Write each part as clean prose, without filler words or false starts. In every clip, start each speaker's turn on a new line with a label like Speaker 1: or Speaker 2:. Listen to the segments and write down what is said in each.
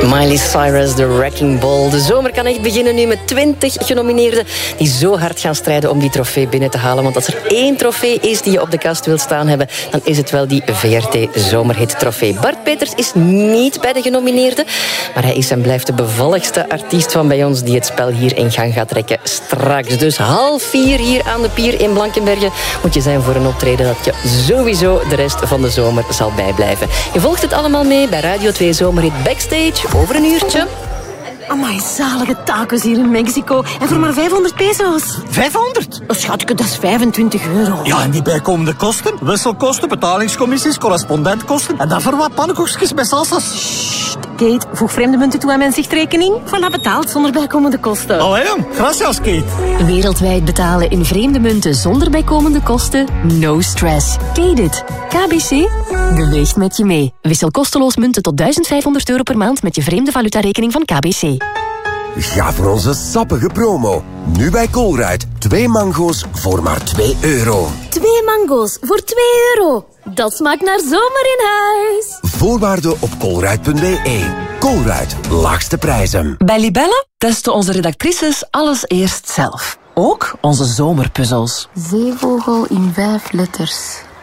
Speaker 1: Miley Cyrus, The Wrecking Ball. De zomer kan echt beginnen nu met 20 genomineerden die zo hard gaan strijden om die trofee binnen te halen. Want als er 1 trofee is die je op de kast wilt staan hebben, dan is het wel die VRT Zomerhit trofee. Bart Peters is niet bij de genomineerden, maar hij is en blijft de bevalligste artiest van bij ons die het spel hier in gang gaat trekken straks. Dus 3:30 hier aan de pier in Blankenberge moet je zijn voor een optreden dat je sowieso de rest van de zomer zal bijblijven. Je volgt het allemaal mee bij Radio 2 Zomerhit Backstage over een uurtje.
Speaker 2: Amai, zalige tacos hier in Mexico. En voor maar 500 pesos.
Speaker 3: 500?
Speaker 2: Oh, schatje, dat is €25.
Speaker 3: Ja, en die bijkomende kosten? Wisselkosten, betalingscommissies, correspondentkosten. En dan voor wat pannenkoekjes met salsa's.
Speaker 2: Sst, Kate, voeg vreemde munten toe aan mijn zichtrekening. Voilà, betaald zonder bijkomende kosten.
Speaker 3: Allee, jong. Gracias, Kate.
Speaker 4: Wereldwijd betalen in vreemde munten zonder bijkomende kosten? No stress. Kate it. KBC beweegt met je mee. Wissel kosteloos munten tot €1500 per maand met je vreemde valutarekening van KBC.
Speaker 5: Ga voor onze sappige promo. Nu bij Colruyt. 2 mango's voor maar €2.
Speaker 4: 2 mango's voor €2. Dat smaakt naar zomer in huis.
Speaker 5: Voorwaarden op colruyt.be. Colruyt, laagste prijzen.
Speaker 6: Bij Libelle testen onze redactrices alles eerst zelf. Ook onze zomerpuzzels.
Speaker 4: Zeevogel in 5 letters.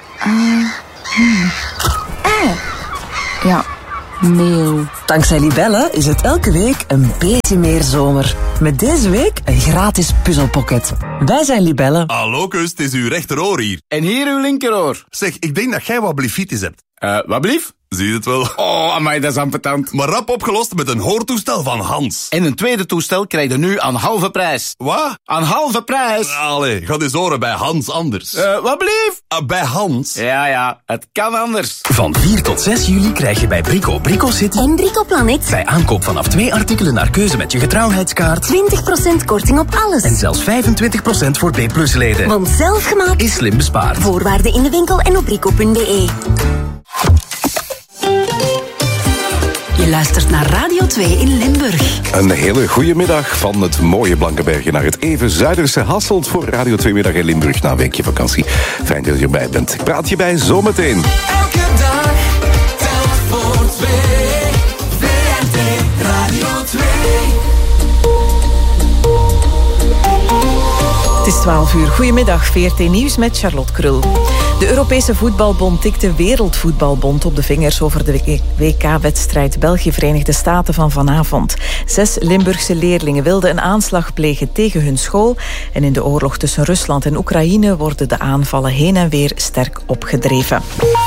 Speaker 4: Ja, meeuw.
Speaker 6: Dankzij Libelle is het elke week een beetje meer zomer. Met deze week een gratis puzzelpocket. Wij zijn Libelle.
Speaker 7: Hallo, kus, het is uw rechteroor hier.
Speaker 8: En hier uw linkeroor.
Speaker 7: Zeg, ik denk dat jij wat blifitis hebt.
Speaker 8: Wat blief?
Speaker 7: Zie je het wel?
Speaker 8: Oh, amai, dat is ambetant.
Speaker 7: Maar rap opgelost met een hoortoestel van Hans.
Speaker 8: En een tweede toestel krijg je nu aan halve prijs.
Speaker 7: Wat?
Speaker 8: Aan halve prijs.
Speaker 7: Allee, ga eens horen bij Hans anders.
Speaker 8: Wat blief?
Speaker 7: Bij Hans?
Speaker 8: Ja, het kan anders.
Speaker 9: Van 4 tot 6 juli krijg je bij Brico City
Speaker 4: En Brico Planet.
Speaker 9: bij aankoop vanaf 2 artikelen naar keuze met je getrouwheidskaart
Speaker 4: 20% korting op alles.
Speaker 9: en zelfs 25% voor B+-leden.
Speaker 4: Want zelfgemaakt.
Speaker 9: Is slim bespaard.
Speaker 4: Voorwaarden in de winkel en op brico.be.
Speaker 6: Je luistert naar Radio 2 in Limburg.
Speaker 10: Een hele goede middag van het mooie Blankenberge naar het even zuiderse Hasselt voor Radio 2 Middag in Limburg na een weekje vakantie. Fijn dat je erbij bent. Ik praat je bij zometeen.
Speaker 11: Elke dag telt voor 2. VRT Radio 2.
Speaker 12: Het is 12 uur. Goedemiddag, VRT Nieuws met Charlotte Krul. De Europese Voetbalbond tikt de Wereldvoetbalbond op de vingers over de WK-wedstrijd België-Verenigde Staten van vanavond. 6 Limburgse leerlingen wilden een aanslag plegen tegen hun school. En in de oorlog tussen Rusland en Oekraïne worden de aanvallen heen en weer sterk opgedreven.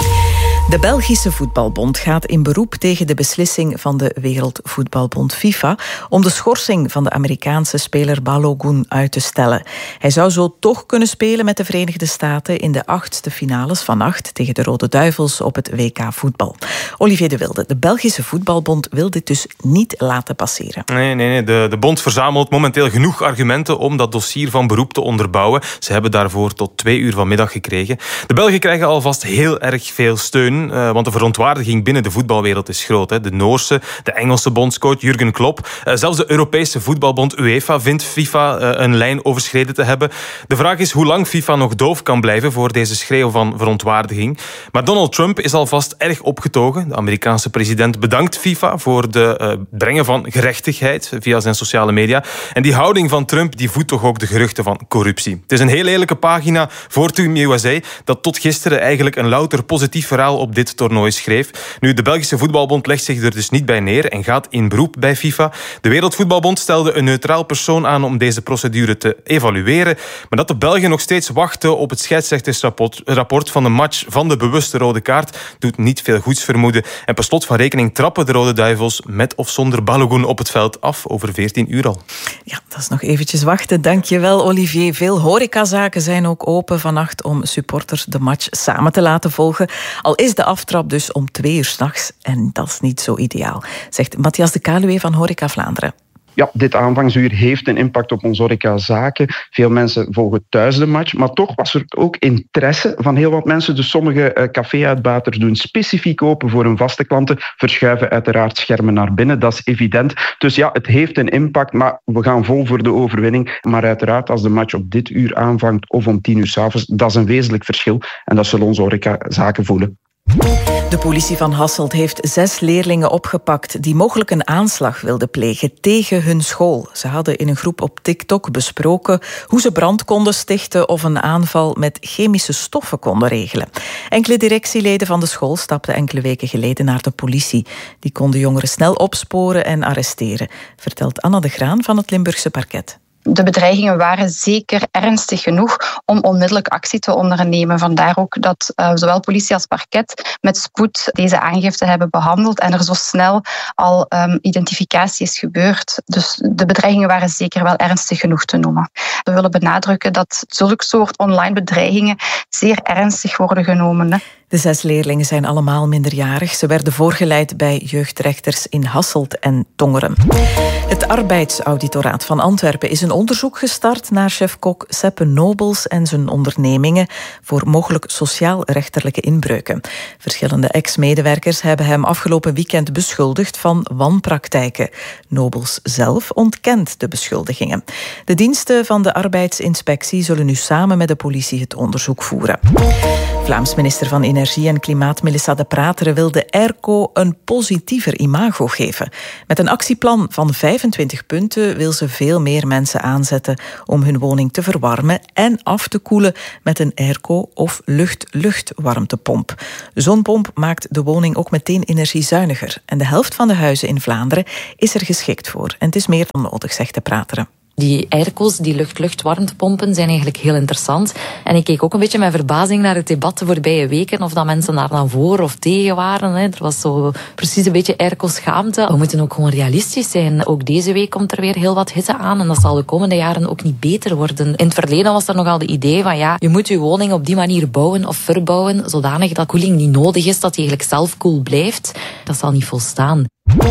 Speaker 12: De Belgische Voetbalbond gaat in beroep tegen de beslissing van de Wereldvoetbalbond FIFA om de schorsing van de Amerikaanse speler Balogun uit te stellen. Hij zou zo toch kunnen spelen met de Verenigde Staten in de 8e finales vannacht tegen de Rode Duivels op het WK voetbal. Olivier de Wilde, de Belgische Voetbalbond wil dit dus niet laten passeren.
Speaker 13: Nee. De bond verzamelt momenteel genoeg argumenten om dat dossier van beroep te onderbouwen. Ze hebben daarvoor tot 2 uur vanmiddag gekregen. De Belgen krijgen alvast heel erg veel steun. Want de verontwaardiging binnen de voetbalwereld is groot. De Noorse, de Engelse bondscoach Jurgen Klopp. Zelfs de Europese voetbalbond UEFA vindt FIFA een lijn overschreden te hebben. De vraag is hoe lang FIFA nog doof kan blijven voor deze schreeuw van verontwaardiging. Maar Donald Trump is alvast erg opgetogen. De Amerikaanse president bedankt FIFA voor de brengen van gerechtigheid via zijn sociale media. En die houding van Trump die voedt toch ook de geruchten van corruptie. Het is een heel lelijke pagina voor Team USA dat tot gisteren eigenlijk een louter positief verhaal op dit toernooi schreef. Nu, de Belgische Voetbalbond legt zich er dus niet bij neer en gaat in beroep bij FIFA. De Wereldvoetbalbond stelde een neutraal persoon aan om deze procedure te evalueren, maar dat de Belgen nog steeds wachten op het scheidsrechtersrapport van de match van de bewuste rode kaart doet niet veel goeds vermoeden. En per slot van rekening trappen de Rode Duivels met of zonder Balogun op het veld af over 14 uur al.
Speaker 12: Ja, dat is nog eventjes wachten. Dankjewel, Olivier. Veel horecazaken zijn ook open vannacht om supporters de match samen te laten volgen. Al is de aftrap dus om 2 uur 's nachts en dat is niet zo ideaal, zegt Matthias de Kaluwe van Horeca Vlaanderen.
Speaker 14: Ja, dit aanvangsuur heeft een impact op onze horecazaken. Veel mensen volgen thuis de match, maar toch was er ook interesse van heel wat mensen. Dus sommige café-uitbaters doen specifiek open voor hun vaste klanten, verschuiven uiteraard schermen naar binnen, dat is evident. Dus ja, het heeft een impact, maar we gaan vol voor de overwinning. Maar uiteraard, als de match op dit uur aanvangt of om 10 uur 's avonds, dat is een wezenlijk verschil en dat zullen onze horecazaken voelen.
Speaker 12: De politie van Hasselt heeft 6 leerlingen opgepakt die mogelijk een aanslag wilden plegen tegen hun school. Ze hadden in een groep op TikTok besproken hoe ze brand konden stichten of een aanval met chemische stoffen konden regelen. Enkele directieleden van de school stapten enkele weken geleden naar de politie. Die kon de jongeren snel opsporen en arresteren, vertelt Anna de Graan van het Limburgse parket.
Speaker 15: De bedreigingen waren zeker ernstig genoeg om onmiddellijk actie te ondernemen. Vandaar ook dat zowel politie als parket met spoed deze aangifte hebben behandeld en er zo snel al identificatie is gebeurd. Dus de bedreigingen waren zeker wel ernstig genoeg te noemen. We willen benadrukken dat zulke soort online bedreigingen zeer ernstig worden genomen. Hè.
Speaker 12: De 6 leerlingen zijn allemaal minderjarig. Ze werden voorgeleid bij jeugdrechters in Hasselt en Tongeren. Het Arbeidsauditoraat van Antwerpen is een onderzoek gestart naar chef-kok Seppe Nobels en zijn ondernemingen voor mogelijk sociaal-rechterlijke inbreuken. Verschillende ex-medewerkers hebben hem afgelopen weekend beschuldigd van wanpraktijken. Nobels zelf ontkent de beschuldigingen. De diensten van de arbeidsinspectie zullen nu samen met de politie het onderzoek voeren. Vlaams minister van Energie en Klimaat Melissa De Prateren wil de airco een positiever imago geven. Met een actieplan van 25 punten wil ze veel meer mensen aanzetten om hun woning te verwarmen en af te koelen met een airco of lucht-lucht-warmtepomp. Zo'n pomp maakt de woning ook meteen energiezuiniger. En de helft van de huizen in Vlaanderen is er geschikt voor. En het is meer dan nodig, zegt De Prateren.
Speaker 16: Die airco's, die lucht-lucht-warmtepompen, zijn eigenlijk heel interessant. En ik keek ook een beetje met verbazing naar het debat de voorbije weken, of dat mensen daar dan voor of tegen waren. Er was zo precies een beetje airco-schaamte. We moeten ook gewoon realistisch zijn. Ook deze week komt er weer heel wat hitte aan en dat zal de komende jaren ook niet beter worden. In het verleden was er nogal de idee van je moet je woning op die manier bouwen of verbouwen, zodanig dat koeling niet nodig is, dat die eigenlijk zelf koel blijft. Dat zal niet volstaan.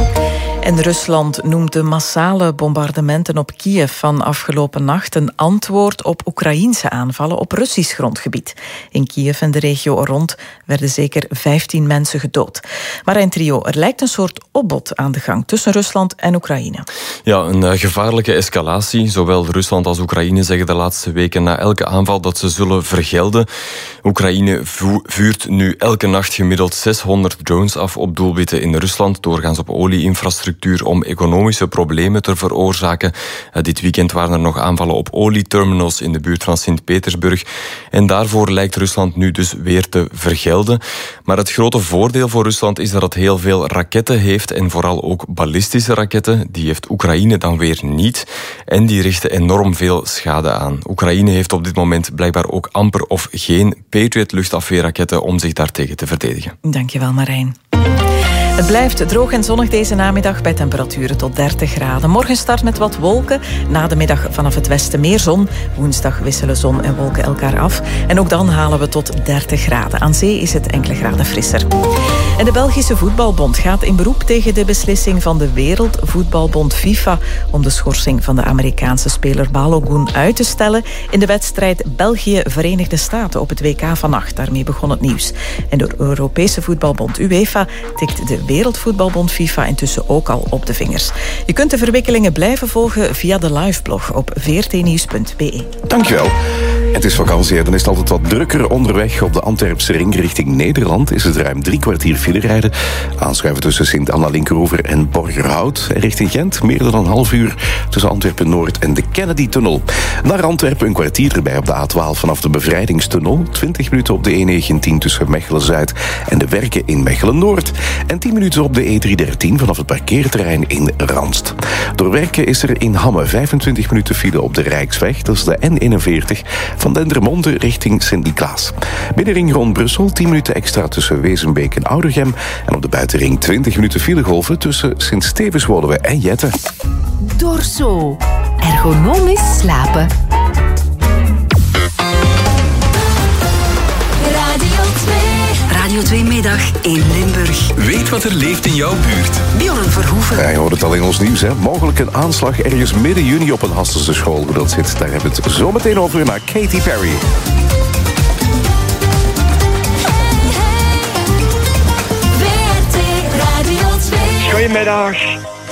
Speaker 12: En Rusland noemt de massale bombardementen op Kiev van afgelopen nacht een antwoord op Oekraïense aanvallen op Russisch grondgebied. In Kiev en de regio rond werden zeker 15 mensen gedood. Marijn Trio, er lijkt een soort opbod aan de gang tussen Rusland en Oekraïne.
Speaker 17: Ja, een gevaarlijke escalatie. Zowel Rusland als Oekraïne zeggen de laatste weken na elke aanval dat ze zullen vergelden. Oekraïne vuurt nu elke nacht gemiddeld 600 drones af op doelwitten in Rusland, doorgaans op olieinfrastructuur, om economische problemen te veroorzaken. Dit weekend waren er nog aanvallen op olieterminals in de buurt van Sint-Petersburg. En daarvoor lijkt Rusland nu dus weer te vergelden. Maar het grote voordeel voor Rusland is dat het heel veel raketten heeft en vooral ook ballistische raketten. Die heeft Oekraïne dan weer niet. En die richten enorm veel schade aan. Oekraïne heeft op dit moment blijkbaar ook amper of geen Patriot-luchtafweerraketten om zich daartegen te verdedigen.
Speaker 12: Dankjewel, Marijn. Het blijft droog en zonnig deze namiddag bij temperaturen tot 30 graden. Morgen start met wat wolken. Na de middag vanaf het westen meer zon. Woensdag wisselen zon en wolken elkaar af. En ook dan halen we tot 30 graden. Aan zee is het enkele graden frisser. En de Belgische Voetbalbond gaat in beroep tegen de beslissing van de Wereldvoetbalbond FIFA om de schorsing van de Amerikaanse speler Balogun uit te stellen in de wedstrijd België-Verenigde Staten op het WK vannacht. Daarmee begon het nieuws. En de Europese Voetbalbond UEFA tikt de Wereldvoetbalbond FIFA intussen ook al op de vingers. Je kunt de verwikkelingen blijven volgen via de liveblog op vrtnieuws.be.
Speaker 10: Dankjewel. Het is vakantie en dan is het altijd wat drukker onderweg. Op de Antwerpse ring richting Nederland is het ruim 3 kwartier file rijden. Aanschuiven tussen Sint-Anna-Linkeroever en Borgerhout. En richting Gent meer dan een half uur tussen Antwerpen-Noord en de Kennedy-tunnel. Naar Antwerpen een kwartier erbij op de A12 vanaf de Bevrijdingstunnel. 20 minuten op de E19 tussen Mechelen-Zuid en de Werken in Mechelen-Noord. En 10 minuten op de E313 vanaf het parkeerterrein in Randst. Door Werken is er in Hamme 25 minuten file op de Rijksweg. Dat is de N41 van Dendermonde richting Sint-Niklaas. Binnenring rond Brussel 10 minuten extra tussen Wezenbeek en Oudegem. En op de buitenring 20 minuten filegolven tussen Sint-Stevens-Woluwe en Jette.
Speaker 4: Dorso. Ergonomisch slapen. Radio 2 Middag in Limburg.
Speaker 9: Weet wat er leeft in jouw buurt.
Speaker 4: Bjorn Verhoeven.
Speaker 10: Ja, je hoort het al in ons nieuws, hè. Mogelijk een aanslag ergens midden juni op een Hasseltse school. Hoe dat zit, daar hebben we het zo meteen over naar Katy Perry.
Speaker 18: Goedemiddag.